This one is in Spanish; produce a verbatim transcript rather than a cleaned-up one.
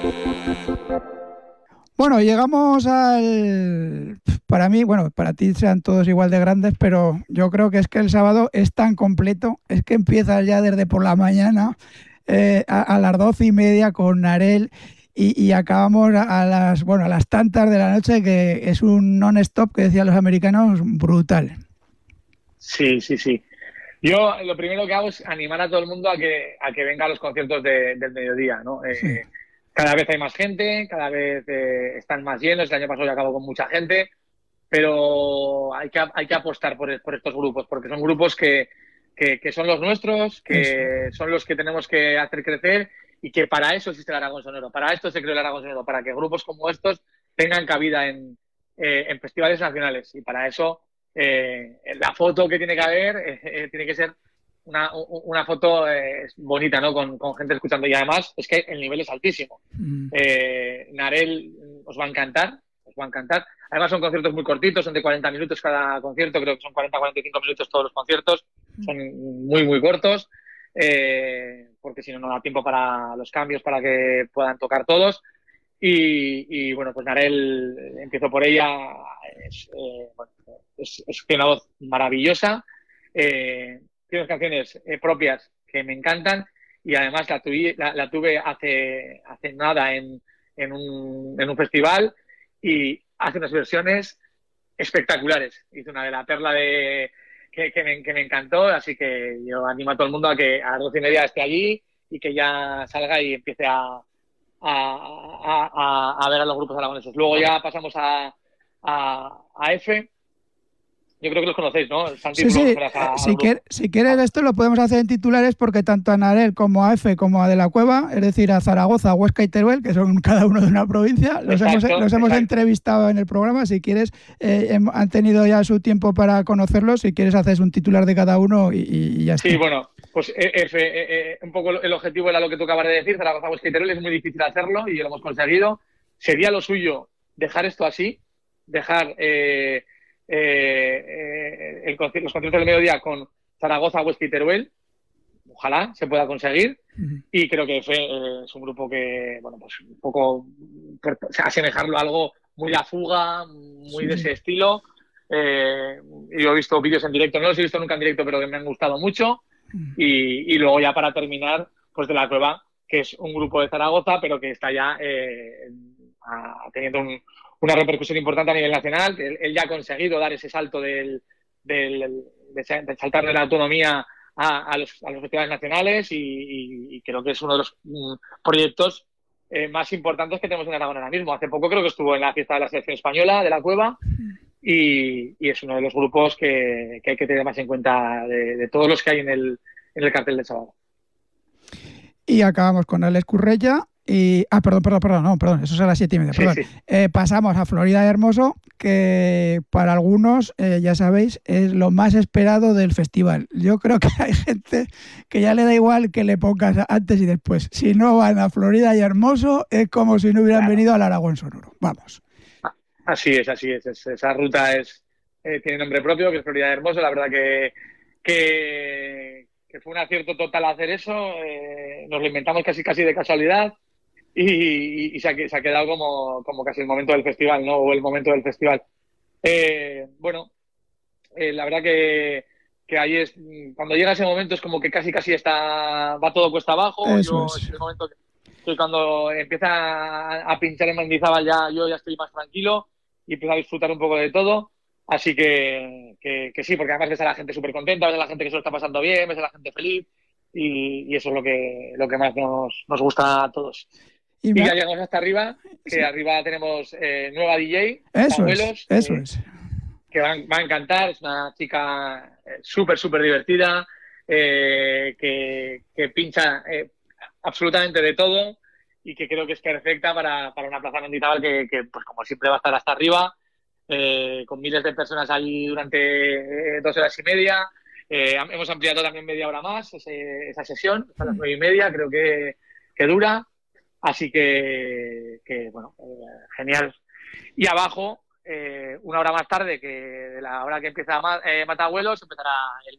Bueno, llegamos al... Para mí, bueno, para ti sean todos igual de grandes, pero yo creo que es que el sábado es tan completo, es que empiezas ya desde por la mañana eh, a, a las doce y media con Narel y, y acabamos a, a las, bueno, a las tantas de la noche, que es un non-stop, que decían los americanos, brutal. Sí, sí, sí. Yo lo primero que hago es animar a todo el mundo a que, a que venga a los conciertos de- del mediodía, ¿no? Sí, Eh, cada vez hay más gente, cada vez eh, están más llenos. El año pasado ya acabó con mucha gente, pero hay que, hay que apostar por, por estos grupos, porque son grupos que, que, que son los nuestros, eso. que son los que tenemos que hacer crecer y que para eso existe el Aragón Sonoro, para esto se creó el Aragón Sonoro, para que grupos como estos tengan cabida en, eh, en festivales nacionales. Y para eso eh, la foto que tiene que haber eh, eh, tiene que ser una, una foto eh, bonita, ¿no? Con, con gente escuchando. Y además es que el nivel es altísimo. Mm. Eh, Narel os va a encantar, os va a encantar. Además son conciertos muy cortitos, son de cuarenta minutos cada concierto, creo que son cuarenta a cuarenta y cinco minutos todos los conciertos, son muy, muy cortos, eh, porque si no, no da tiempo para los cambios, para que puedan tocar todos. Y, y bueno, pues Narel, eh, empiezo por ella, es, eh, bueno, es, es una voz maravillosa, eh, tiene canciones eh, propias que me encantan y además la, tuve, la, la tuve hace, hace nada en, en, un, en un festival y hace unas versiones espectaculares. Hizo una de La Perla de que, que, me, que me encantó, así que yo animo a todo el mundo a que a las doce y media esté allí y que ya salga y empiece a, a, a, a ver a los grupos aragoneses. Luego ya pasamos a, a, a F. Yo creo que los conocéis, ¿no? Santi, Sí, tú lo sí, conocerás eh, a- al si, grupo. quer- si quieres Ah, esto lo podemos hacer en titulares, porque tanto a Narel como a F como a De la Cueva, es decir, a Zaragoza, Huesca y Teruel, que son cada uno de una provincia, los hemos, exacto, los hemos exacto. entrevistado en el programa. Si quieres, eh, hem- han tenido ya su tiempo para conocerlos. Si quieres, haces un titular de cada uno y, y- y ya Sí, está. bueno, pues eh, F, eh, eh, un poco el objetivo era lo que tú acabas de decir, Zaragoza, Huesca y Teruel, es muy difícil hacerlo y lo hemos conseguido. Sería lo suyo dejar esto así, dejar eh, eh, eh, el conci- los conciertos del mediodía con Zaragoza, Huesca y Teruel. Ojalá se pueda conseguir. Ujú. Y creo que F eh, es un grupo que, bueno, pues un poco por asemejarlo a algo muy a fuga, muy Sí, de sí. ese estilo. Eh, yo he visto vídeos en directo, no los he visto nunca en directo, pero que me han gustado mucho. Y, y luego ya para terminar, pues de La Cueva, que es un grupo de Zaragoza, pero que está ya eh, a, teniendo un, una repercusión importante a nivel nacional. Él, él, ya ha conseguido dar ese salto del, del, de, de saltar de la autonomía a, a, los, a los festivales nacionales y, y, y, creo que es uno de los mm, proyectos eh, más importantes que tenemos en Aragón ahora mismo. Hace poco creo que estuvo en la fiesta de la selección española de La Cueva y, y es uno de los grupos que, que hay que tener más en cuenta de, de todos los que hay en el, en el cartel de sábado. Y acabamos con Alex Currella. Y, ah, perdón, perdón, perdón, no, perdón, eso es a las siete y media, Sí, perdón. sí. Eh, pasamos a Florida y Hermoso, que para algunos, eh, ya sabéis, es lo más esperado del festival. Yo creo que hay gente que ya le da igual que le pongas antes y después. Si no van a Florida y Hermoso, es como si no hubieran Claro. venido al Aragón Sonoro. Vamos. Así es, así es. es esa ruta es eh, tiene nombre propio, que es Florida de Hermoso. La verdad que, que, que fue un acierto total hacer eso. Eh, nos lo inventamos casi casi de casualidad. Y, y, y se, ha, se, ha, quedado como, como casi el momento del festival, ¿no? O el momento del festival. Eh, bueno, eh, la verdad que, que ahí es, cuando llega ese momento es como que casi casi está, va todo cuesta abajo. Eso Yo es. es el momento que, que cuando empieza a, a pinchar en Mendizábal ya yo ya estoy más tranquilo y empiezo a disfrutar un poco de todo. Así que, que, que sí, porque además ves a la gente súper contenta, ves a la gente que se lo está pasando bien, ves a la gente feliz y, y eso es lo que, lo que más nos, nos gusta a todos. Y Y me ya ha... llegamos hasta arriba, que sí. arriba tenemos eh, nueva D J, Eso es, Matabuelos, eso que, es. que va, va, a encantar. Es una chica eh, súper, súper divertida, eh, que, que, pincha eh, absolutamente de todo y que creo que es perfecta para, para una plaza mendizábal que, que, pues como siempre, va a estar hasta arriba, eh, con miles de personas allí durante eh, dos horas y media. Eh, hemos ampliado también media hora más ese, esa sesión, hasta las nueve y media, creo que, que dura. Así que, que bueno, eh, genial. Y abajo, eh, una hora más tarde, que de la hora que empieza eh, Matabuelos, empezará el